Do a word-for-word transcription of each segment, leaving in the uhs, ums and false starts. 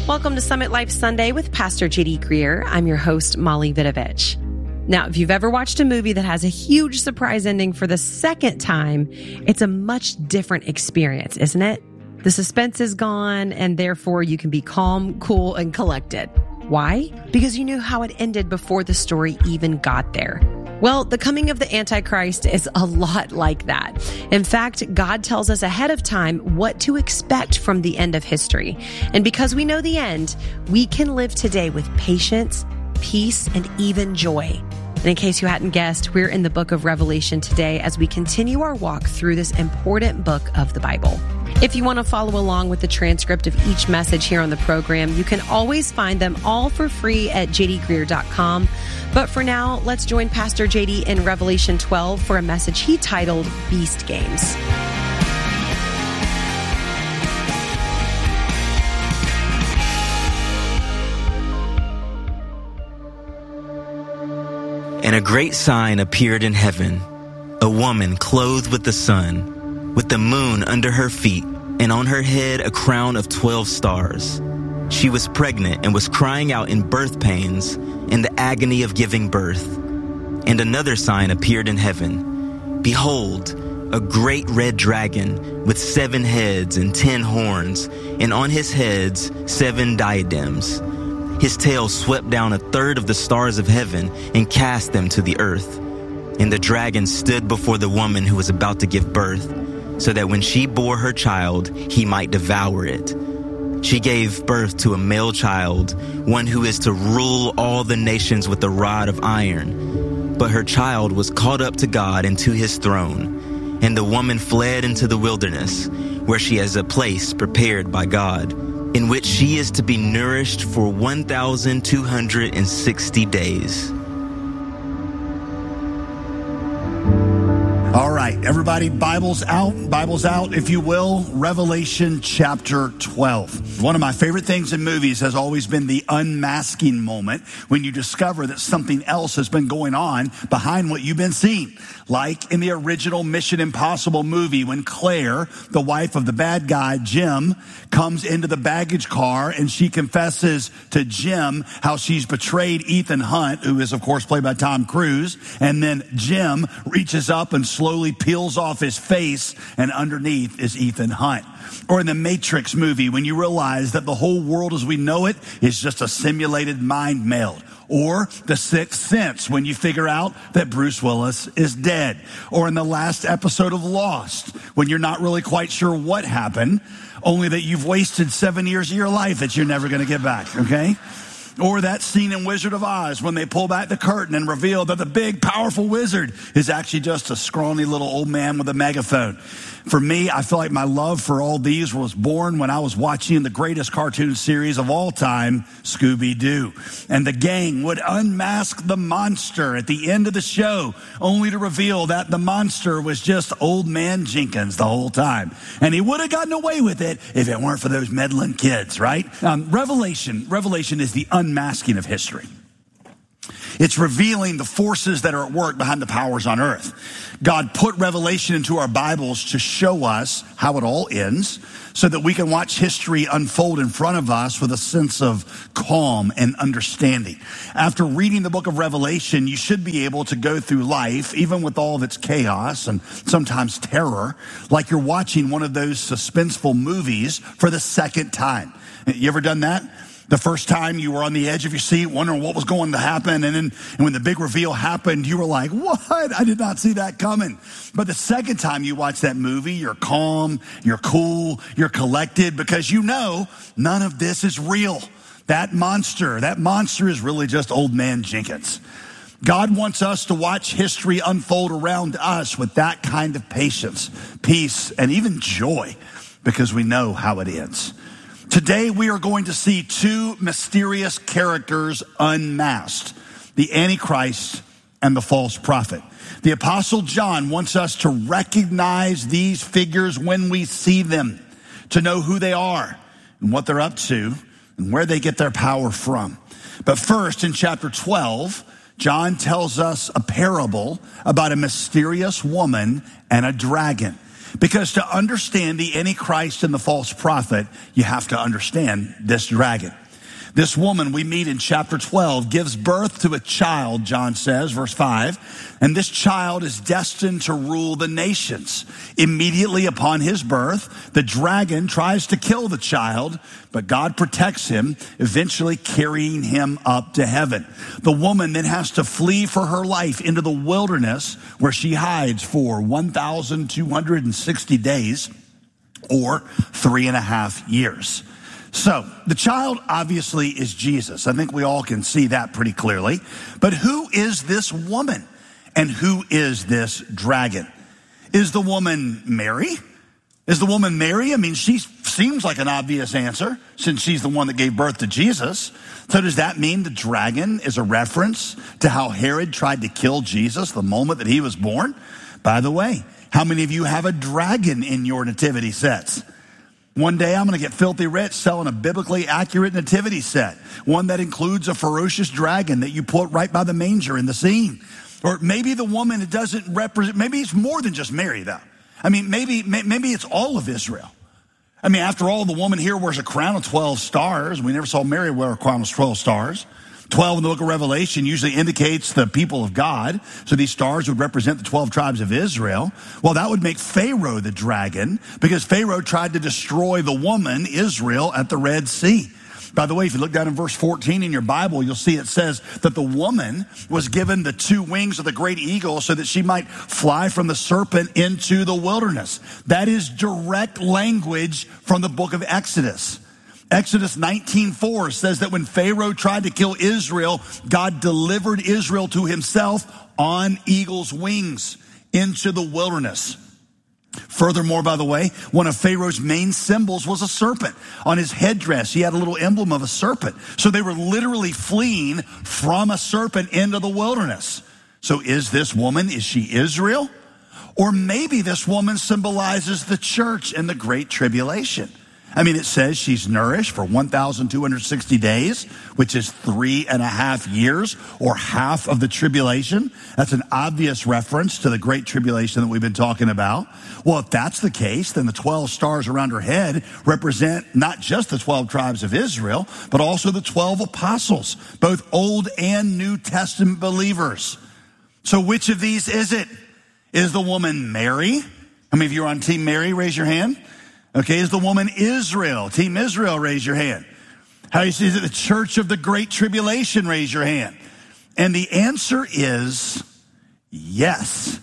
Welcome to Summit Life Sunday with Pastor J D Greer. I'm your host, Molly Vidovich. Now, if you've ever watched a movie that has a huge surprise ending for the second time, it's a much different experience, isn't it? The suspense is gone, and therefore you can be calm, cool, and collected. Why? Because you knew how it ended before the story even got there. Well, the coming of the Antichrist is a lot like that. In fact, God tells us ahead of time what to expect from the end of history. And because we know the end, we can live today with patience, peace, and even joy. And in case you hadn't guessed, we're in the book of Revelation today as we continue our walk through this important book of the Bible. If you want to follow along with the transcript of each message here on the program, you can always find them all for free at j d greer dot com. But for now, let's join Pastor J D in Revelation twelve for a message he titled Beast Games. And a great sign appeared in heaven, a woman clothed with the sun, with the moon under her feet, and on her head a crown of twelve stars. She was pregnant and was crying out in birth pains in the agony of giving birth. And another sign appeared in heaven. Behold, a great red dragon with seven heads and ten horns, and on his heads seven diadems. His tail swept down a third of the stars of heaven and cast them to the earth. And the dragon stood before the woman who was about to give birth, so that when she bore her child, he might devour it. She gave birth to a male child, one who is to rule all the nations with a rod of iron. But her child was caught up to God and to his throne. And the woman fled into the wilderness, where she has a place prepared by God, in which she is to be nourished for one thousand two hundred sixty days. All right, everybody, Bibles out, Bibles out, if you will. Revelation chapter twelve. One of my favorite things in movies has always been the unmasking moment when you discover that something else has been going on behind what you've been seeing. Like in the original Mission Impossible movie when Claire, the wife of the bad guy, Jim, comes into the baggage car and she confesses to Jim how she's betrayed Ethan Hunt, who is, of course, played by Tom Cruise. And then Jim reaches up and slowly peels off his face, and underneath is Ethan Hunt. Or in the Matrix movie, when you realize that the whole world as we know it is just a simulated mind meld. Or The Sixth Sense, when you figure out that Bruce Willis is dead. Or in the last episode of Lost, when you're not really quite sure what happened, only that you've wasted seven years of your life that you're never going to get back, okay? Or that scene in Wizard of Oz when they pull back the curtain and reveal that the big, powerful wizard is actually just a scrawny little old man with a megaphone. For me, I feel like my love for all these was born when I was watching the greatest cartoon series of all time, Scooby-Doo. And the gang would unmask the monster at the end of the show, only to reveal that the monster was just Old Man Jenkins the whole time. And he would have gotten away with it if it weren't for those meddling kids, right? Um, Revelation, Revelation is the unmasking of history. It's revealing the forces that are at work behind the powers on earth. God put revelation into our Bibles to show us how it all ends so that we can watch history unfold in front of us with a sense of calm and understanding. After reading the book of Revelation, you should be able to go through life, even with all of its chaos and sometimes terror, like you're watching one of those suspenseful movies for the second time. You ever done that? The first time you were on the edge of your seat wondering what was going to happen. And then and when the big reveal happened, you were like, what? I did not see that coming. But the second time you watch that movie, you're calm, you're cool, you're collected because you know none of this is real. That monster, that monster is really just Old Man Jenkins. God wants us to watch history unfold around us with that kind of patience, peace, and even joy because we know how it ends. Today, we are going to see two mysterious characters unmasked, the Antichrist and the false prophet. The Apostle John wants us to recognize these figures when we see them, to know who they are and what they're up to and where they get their power from. But first, in chapter twelve, John tells us a parable about a mysterious woman and a dragon. Because to understand the Antichrist and the false prophet, you have to understand this dragon. This woman we meet in chapter twelve gives birth to a child, John says, verse five, and this child is destined to rule the nations. Immediately upon his birth, the dragon tries to kill the child, but God protects him, eventually carrying him up to heaven. The woman then has to flee for her life into the wilderness where she hides for one thousand two hundred sixty days or three and a half years. So, the child obviously is Jesus. I think we all can see that pretty clearly. But who is this woman? And who is this dragon? Is the woman Mary? Is the woman Mary? I mean, she seems like an obvious answer since she's the one that gave birth to Jesus. So does that mean the dragon is a reference to how Herod tried to kill Jesus the moment that he was born? By the way, how many of you have a dragon in your nativity sets? One day I'm going to get filthy rich selling a biblically accurate nativity set. One that includes a ferocious dragon that you put right by the manger in the scene. Or maybe the woman, it doesn't represent, maybe it's more than just Mary though. I mean, maybe, maybe it's all of Israel. I mean, after all, the woman here wears a crown of twelve stars. We never saw Mary wear a crown of twelve stars. twelve in the book of Revelation usually indicates the people of God. So these stars would represent the twelve tribes of Israel. Well, that would make Pharaoh the dragon because Pharaoh tried to destroy the woman, Israel, at the Red Sea. By the way, if you look down in verse fourteen in your Bible, you'll see it says that the woman was given the two wings of the great eagle so that she might fly from the serpent into the wilderness. That is direct language from the book of Exodus. Exodus nineteen four says that when Pharaoh tried to kill Israel, God delivered Israel to himself on eagle's wings into the wilderness. Furthermore, by the way, one of Pharaoh's main symbols was a serpent. On his headdress, he had a little emblem of a serpent. So they were literally fleeing from a serpent into the wilderness. So is this woman, is she Israel? Or maybe this woman symbolizes the church in the Great Tribulation. I mean, it says she's nourished for one thousand two hundred sixty days, which is three and a half years or half of the tribulation. That's an obvious reference to the Great Tribulation that we've been talking about. Well, if that's the case, then the twelve stars around her head represent not just the twelve tribes of Israel, but also the twelve apostles, both Old and New Testament believers. So which of these is it? Is the woman Mary? How many of you are on Team Mary? Raise your hand. Okay, is the woman Israel? Team Israel, raise your hand. How is it the church of the Great Tribulation? Raise your hand. And the answer is yes.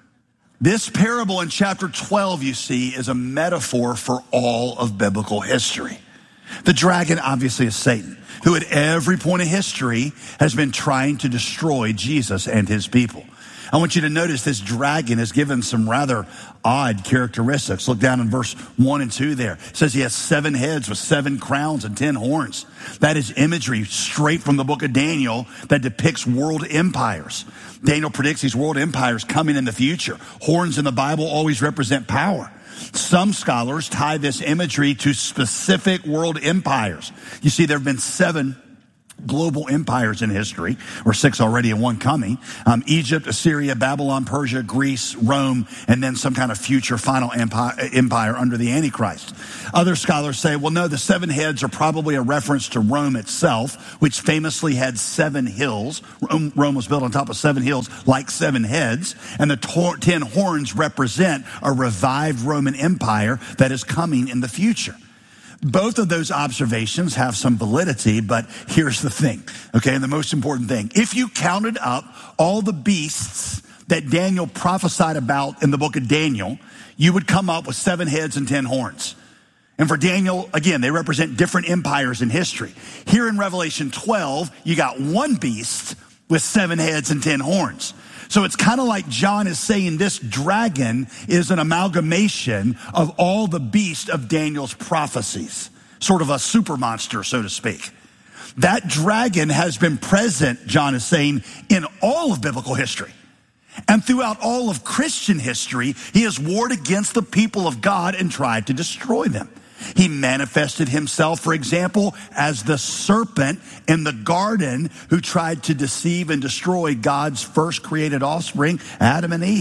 This parable in chapter twelve, you see, is a metaphor for all of biblical history. The dragon obviously is Satan, who at every point of history has been trying to destroy Jesus and his people. I want you to notice this dragon is given some rather odd characteristics. Look down in verse one and two there. It says he has seven heads with seven crowns and ten horns. That is imagery straight from the book of Daniel that depicts world empires. Daniel predicts these world empires coming in the future. Horns in the Bible always represent power. Some scholars tie this imagery to specific world empires. You see, there have been seven global empires in history, or six already and one coming. Um, Egypt, Assyria, Babylon, Persia, Greece, Rome, and then some kind of future final empire, empire under the Antichrist. Other scholars say, well, no, the seven heads are probably a reference to Rome itself, which famously had seven hills. Rome, Rome was built on top of seven hills like seven heads. And the tor- ten horns represent a revived Roman Empire that is coming in the future. Both of those observations have some validity, but here's the thing, okay, and the most important thing. If you counted up all the beasts that Daniel prophesied about in the book of Daniel, you would come up with seven heads and ten horns. And for Daniel, again, they represent different empires in history. Here in Revelation twelve, you got one beast with seven heads and ten horns. So it's kind of like John is saying this dragon is an amalgamation of all the beasts of Daniel's prophecies. Sort of a super monster, so to speak. That dragon has been present, John is saying, in all of biblical history. And throughout all of Christian history, he has warred against the people of God and tried to destroy them. He manifested himself, for example, as the serpent in the garden who tried to deceive and destroy God's first created offspring, Adam and Eve.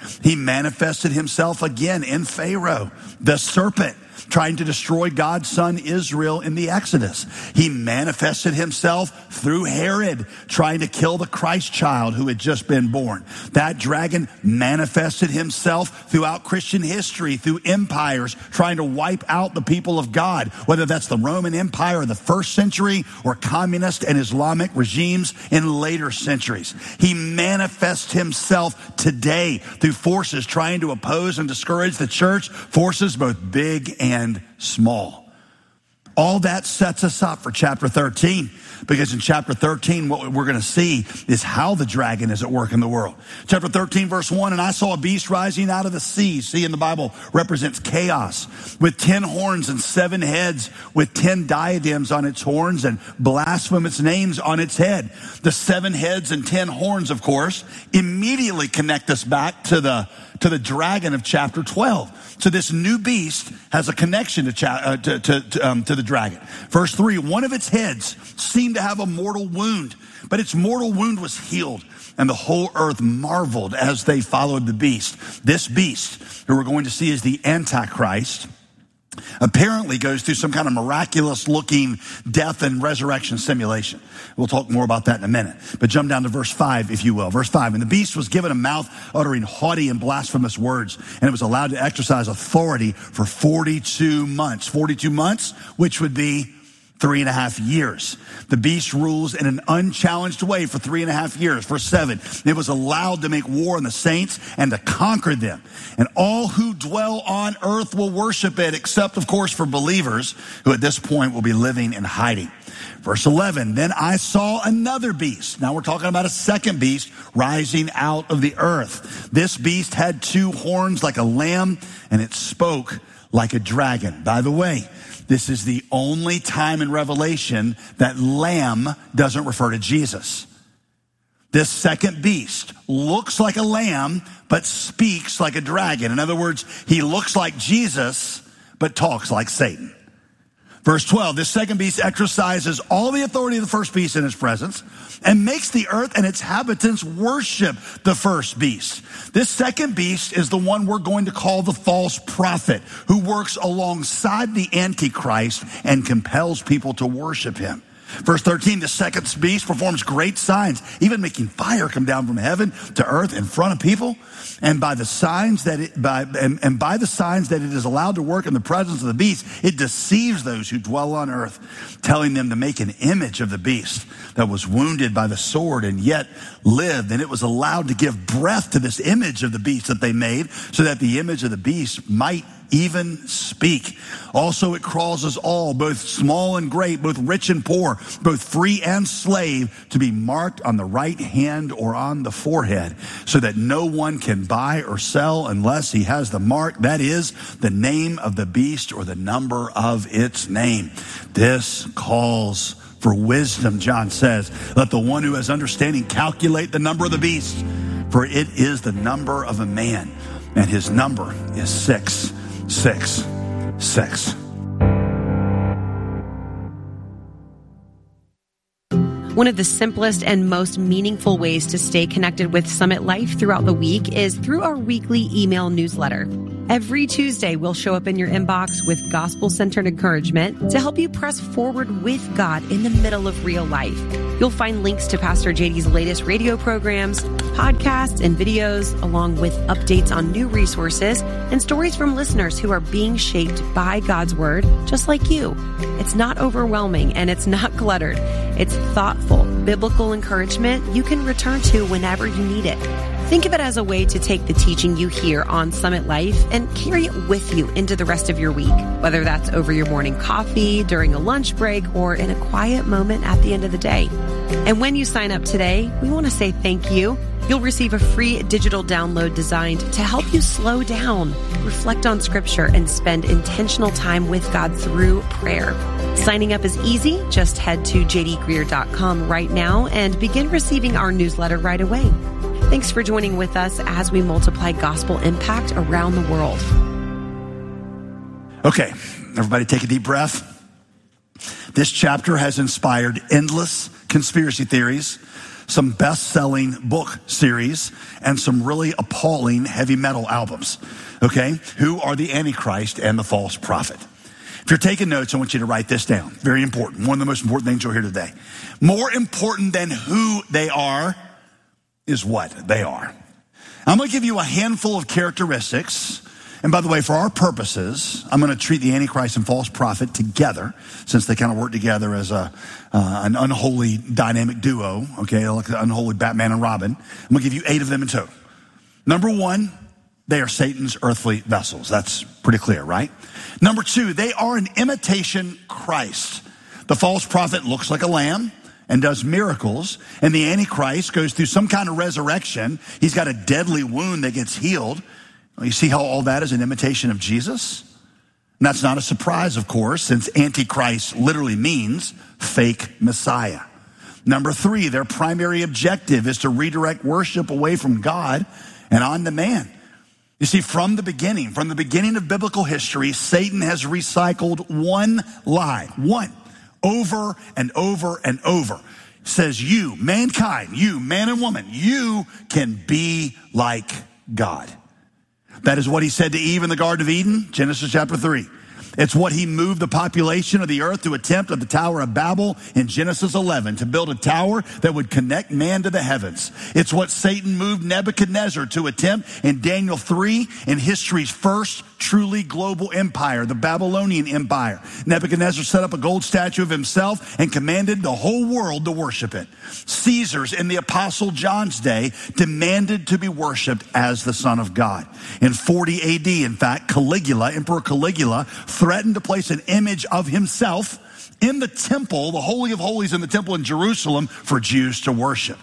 He manifested himself again in Pharaoh, the serpent, trying to destroy God's son Israel in the Exodus. He manifested himself through Herod, trying to kill the Christ child who had just been born. That dragon manifested himself throughout Christian history, through empires, trying to wipe out the people of God, whether that's the Roman Empire in the first century or communist and Islamic regimes in later centuries. He manifests himself today through forces trying to oppose and discourage the church, forces both big and and small. All that sets us up for chapter thirteen, because in chapter thirteen, what we're going to see is how the dragon is at work in the world. Chapter thirteen, verse one, and I saw a beast rising out of the sea. Sea in the Bible represents chaos, with ten horns and seven heads, with ten diadems on its horns and blasphemous names on its head. The seven heads and ten horns, of course, immediately connect us back to the to the dragon of chapter twelve. So this new beast has a connection to, cha- uh, to, to, to, um, to the dragon. Verse three, one of its heads seemed to have a mortal wound, but its mortal wound was healed, and the whole earth marveled as they followed the beast. This beast, who we're going to see as the Antichrist, apparently goes through some kind of miraculous looking death and resurrection simulation. We'll talk more about that in a minute. But jump down to verse five, if you will. Verse five, and the beast was given a mouth uttering haughty and blasphemous words, and it was allowed to exercise authority for forty-two months. forty-two months, which would be three and a half years. The beast rules in an unchallenged way for three and a half years. Verse seven, it was allowed to make war on the saints and to conquer them. And all who dwell on earth will worship it, except, of course, for believers who at this point will be living in hiding. Verse eleven, then I saw another beast. Now we're talking about a second beast rising out of the earth. This beast had two horns like a lamb, and it spoke like a dragon. By the way, this is the only time in Revelation that lamb doesn't refer to Jesus. This second beast looks like a lamb, but speaks like a dragon. In other words, he looks like Jesus, but talks like Satan. Verse twelve, this second beast exercises all the authority of the first beast in his presence and makes the earth and its inhabitants worship the first beast. This second beast is the one we're going to call the false prophet, who works alongside the Antichrist and compels people to worship him. Verse thirteen, the second beast performs great signs, even making fire come down from heaven to earth in front of people. And by the signs that it, by, and, and by the signs that it is allowed to work in the presence of the beast, it deceives those who dwell on earth, telling them to make an image of the beast that was wounded by the sword and yet lived. And it was allowed to give breath to this image of the beast that they made, so that the image of the beast might even speak. Also, it causes all, both small and great, both rich and poor, both free and slave, to be marked on the right hand or on the forehead, so that no one can buy or sell unless he has the mark, that is, the name of the beast or the number of its name. This calls for wisdom, John says. Let the one who has understanding calculate the number of the beast, for it is the number of a man, and his number is six. Six, six. One of the simplest and most meaningful ways to stay connected with Summit Life throughout the week is through our weekly email newsletter. Every Tuesday, we'll show up in your inbox with gospel-centered encouragement to help you press forward with God in the middle of real life. You'll find links to Pastor J D's latest radio programs, podcasts, and videos, along with updates on new resources and stories from listeners who are being shaped by God's Word, just like you. It's not overwhelming and it's not cluttered. It's thoughtful, biblical encouragement you can return to whenever you need it. Think of it as a way to take the teaching you hear on Summit Life and carry it with you into the rest of your week, whether that's over your morning coffee, during a lunch break, or in a quiet moment at the end of the day. And when you sign up today, we want to say thank you. You'll receive a free digital download designed to help you slow down, reflect on Scripture, and spend intentional time with God through prayer. Signing up is easy. Just head to j d greer dot com right now and begin receiving our newsletter right away. Thanks for joining with us as we multiply gospel impact around the world. Okay, everybody take a deep breath. This chapter has inspired endless conspiracy theories, some best-selling book series, and some really appalling heavy metal albums. Okay? Who are the Antichrist and the false prophet? If you're taking notes, I want you to write this down. Very important. One of the most important things you'll hear today. More important than who they are is what they are. I'm going to give you a handful of characteristics. And by the way, for our purposes, I'm going to treat the Antichrist and false prophet together, since they kind of work together as a uh, an unholy dynamic duo, okay, like the unholy Batman and Robin. I'm going to give you eight of them in total. Number one, they are Satan's earthly vessels. That's pretty clear, right? Number two, they are an imitation Christ. The false prophet looks like a lamb and does miracles, and the Antichrist goes through some kind of resurrection. He's got a deadly wound that gets healed. You see how all that is an imitation of Jesus? And that's not a surprise, of course, since Antichrist literally means fake Messiah. Number three, their primary objective is to redirect worship away from God and on to man. You see, from the beginning, from the beginning of biblical history, Satan has recycled one lie, one, over and over and over. Says you, mankind, you, man and woman, you can be like God. That is what he said to Eve in the Garden of Eden, Genesis chapter three. It's what he moved the population of the earth to attempt at the Tower of Babel in Genesis eleven, to build a tower that would connect man to the heavens. It's what Satan moved Nebuchadnezzar to attempt in Daniel three, in history's first truly global empire, the Babylonian Empire. Nebuchadnezzar set up a gold statue of himself and commanded the whole world to worship it. Caesars in the Apostle John's day demanded to be worshiped as the Son of God. In forty A D, in fact, Caligula, Emperor Caligula, threatened to place an image of himself in the temple, the Holy of Holies in the temple in Jerusalem, for Jews to worship.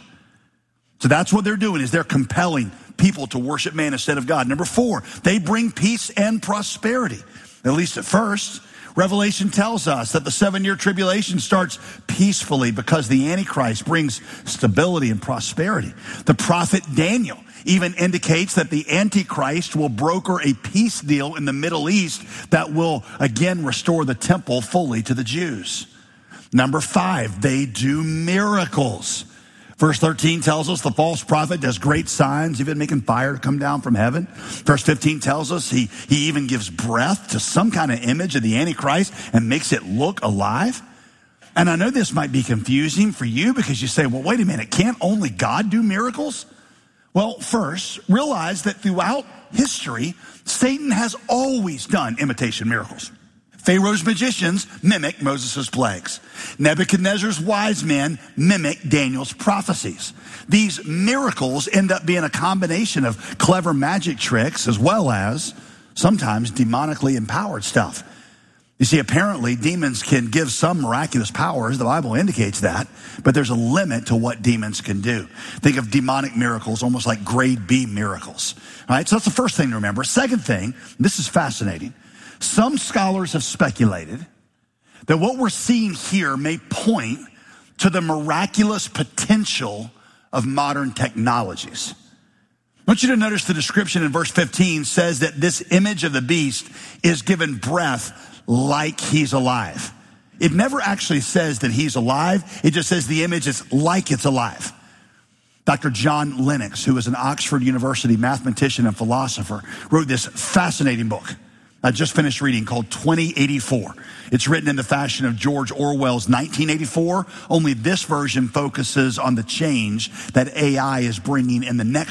So that's what they're doing, is they're compelling people to worship man instead of God. Number four, they bring peace and prosperity, at least at first. Revelation tells us that the seven-year tribulation starts peacefully because the Antichrist brings stability and prosperity. The prophet Daniel even indicates that the Antichrist will broker a peace deal in the Middle East that will again restore the temple fully to the Jews. Number five, they do miracles. Verse thirteen tells us the false prophet does great signs, even making fire come down from heaven. Verse fifteen tells us he, he even gives breath to some kind of image of the Antichrist and makes it look alive. And I know this might be confusing for you because you say, well, wait a minute, can't only God do miracles? Well, first, realize that throughout history, Satan has always done imitation miracles. Pharaoh's magicians mimic Moses' plagues. Nebuchadnezzar's wise men mimic Daniel's prophecies. These miracles end up being a combination of clever magic tricks as well as sometimes demonically empowered stuff. You see, apparently demons can give some miraculous powers. The Bible indicates that, but there's a limit to what demons can do. Think of demonic miracles almost like grade B miracles. All right, so that's the first thing to remember. Second thing, this is fascinating. Some scholars have speculated that what we're seeing here may point to the miraculous potential of modern technologies. I want you to notice the description in verse fifteen says that this image of the beast is given breath like he's alive. It never actually says that he's alive. It just says the image is like it's alive. Doctor John Lennox, who is an Oxford University mathematician and philosopher, wrote this fascinating book I just finished reading called twenty eighty-four. It's written in the fashion of George Orwell's nineteen eighty-four, only this version focuses on the change that A I is bringing in the next